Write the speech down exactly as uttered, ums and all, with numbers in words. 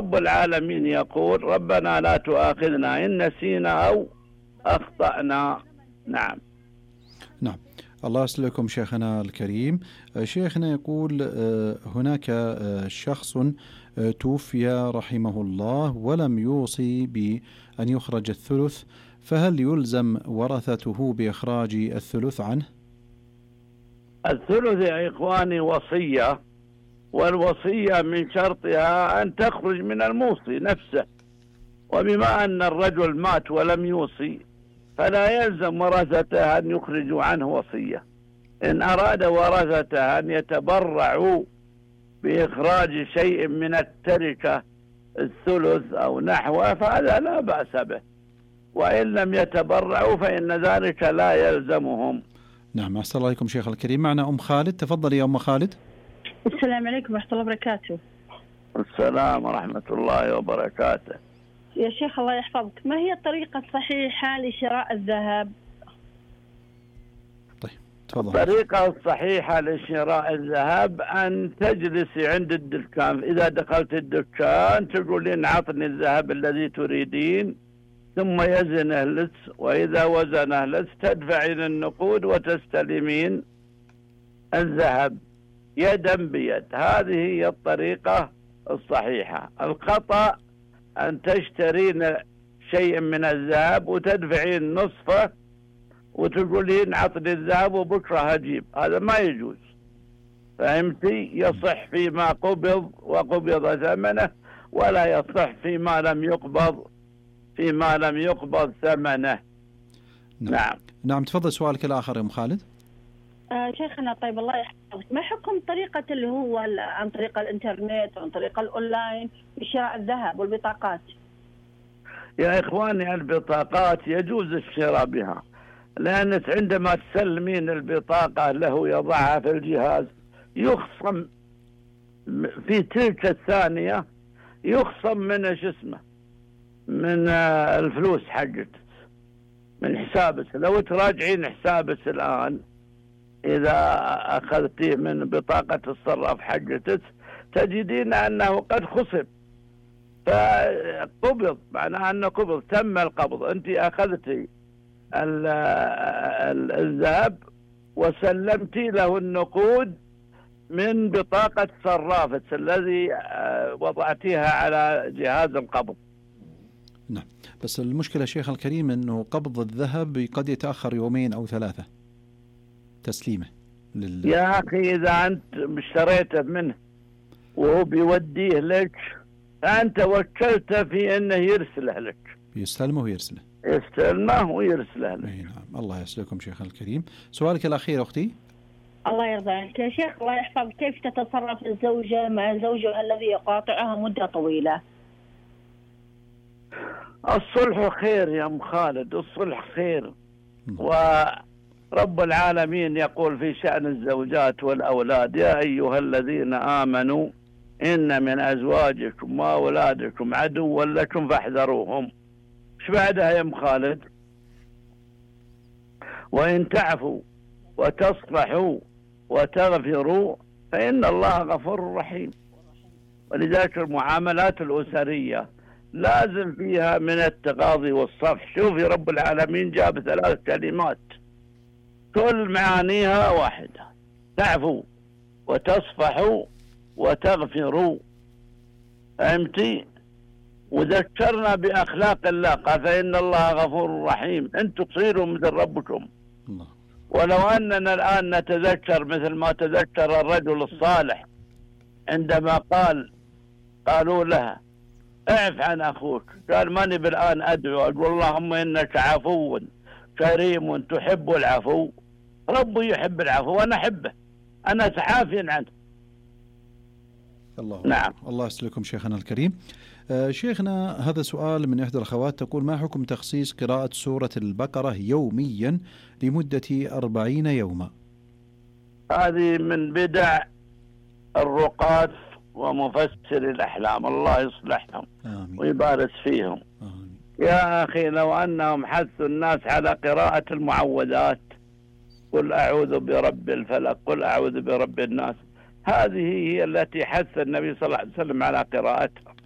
رب العالمين يقول ربنا لا تؤاخذنا إن نسينا أو أخطأنا. نعم. نعم، الله يسلمكم شيخنا الكريم. شيخنا يقول هناك شخص توفي رحمه الله ولم يوصي بأن يخرج الثلث، فهل يلزم ورثته بإخراج الثلث عنه؟ الثلث يا إخواني وصية، والوصية من شرطها أن تخرج من الموصي نفسه، وبما أن الرجل مات ولم يوصي فلا يلزم ورثته أن يخرجوا عنه وصية. إن أراد ورثته أن يتبرعوا بإخراج شيء من التركة الثلث أو نحوه فهذا لا بأس به، وإن لم يتبرعوا فإن ذلك لا يلزمهم. نعم، أحسن الله عليكم شيخ الكريم. معنا أم خالد، تفضلي يا أم خالد. السلام عليكم ورحمة الله وبركاته. السلام ورحمة الله وبركاته. يا شيخ الله يحفظك، ما هي الطريقة الصحيحة لشراء الذهب؟ طيب تفضل. الطريقة الصحيحة لشراء الذهب أن تجلسي عند الدكان، إذا دخلت الدكان تقولين عطني الذهب الذي تريدين، ثم يزنه لس، وإذا وزنه لس تدفعين النقود وتستلمين الذهب يدا بيد. هذه هي الطريقة الصحيحة. الخطأ أن تشترين شيء من الذهب وتدفعين نصفه وتقولين عطني الذهب وبكرة هجيب، هذا ما يجوز. فهمتي؟ يصح فيما قبض وقبض ثمنه، ولا يصح فيما لم يقبض فيما لم يقبض ثمنه. نعم. نعم. نعم، تفضل سؤالك الآخر يا أم خالد. آه شيخنا طيب الله يحفظك، ما حكم طريقة اللي هو عن طريق الإنترنت وعن طريق الأونلاين بشراء الذهب والبطاقات؟ يا إخواني البطاقات يجوز الشراء بها، لأنك عندما تسلمين البطاقة له يضعها في الجهاز يخصم في تلك الثانية، يخصم من شو اسمه من الفلوس حقتك من حسابك. لو تراجعين حسابك الآن إذا أخذتيه من بطاقة الصراف حقتك تجدين أنه قد خصم، فقبض، معناها أنه قبض، تم القبض. أنت أخذتي الذهب وسلمتي له النقود من بطاقة صرافتك الذي وضعتيها على جهاز القبض. نعم، بس المشكلة شيخ الكريم أنه قبض الذهب قد يتأخر يومين أو ثلاثة تسليمه لل... يا أخي إذا أنت اشتريته منه وهو بيوديه لك أنت وكلته في أنه يرسله لك، يستلمه ويرسله يستلمه ويرسله لك. نعم، الله يسلمكم شيخ الكريم. سؤالك الأخير أختي. الله يرضى عليك يا شيخ الله يحفظك، كيف تتصرف الزوجة مع زوجها الذي يقاطعها مدة طويلة؟ الصلح خير يا أم خالد، الصلح خير. ورب العالمين يقول في شأن الزوجات والأولاد: يا أيها الذين آمنوا إن من أزواجكم وأولادكم عدوا لكم فاحذروهم. ايش بعدها يا أم خالد؟ وإن تعفوا وتصفحوا وتغفروا فإن الله غفور رحيم. ولذلك المعاملات الأسرية لازم فيها من التغاضي والصفح. شوفي رب العالمين جاب ثلاث كلمات كل معانيها واحدة: تعفوا وتصفحوا وتغفروا. فهمتي؟ وذكرنا بأخلاق الله، قال فإن الله غفور رحيم. أنتم تصيروا مثل ربكم. الله. ولو أننا الآن نتذكر مثل ما تذكر الرجل الصالح عندما قال قالوا لها: اعف عن أخوك، قال: ماني بالآن أدعو أقول اللهم إنك عفو كريم تحب العفو. ربي يحب العفو وأنا أحبه، أنا سحافي عنه. الله. نعم. الله يسلمكم شيخنا الكريم. آه شيخنا هذا سؤال من إحدى الأخوات تقول: ما حكم تخصيص قراءة سورة البقرة يوميا لمدة أربعين يوما؟ هذه من بدع الرقاة ومفسر الأحلام، الله يصلحهم آمين. ويبارك فيهم. آمين. يا أخي لو أنهم حثوا الناس على قراءة المعوذات: قل أعوذ برب الفلق، قل أعوذ برب الناس، هذه هي التي حث النبي صلى الله عليه وسلم على قراءتها.